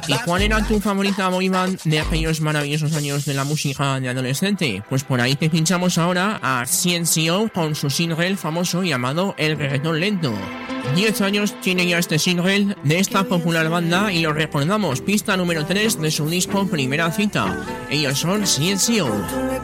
¿Y cuál era tu favorita boy band de aquellos maravillosos años de la música de adolescente? Pues por ahí te pinchamos ahora a CNCO con su single famoso llamado El Reggaetón Lento. 10 años tiene ya este single de esta popular banda y lo recordamos, pista número 3 de su disco Primera Cita. Ellos son CNCO.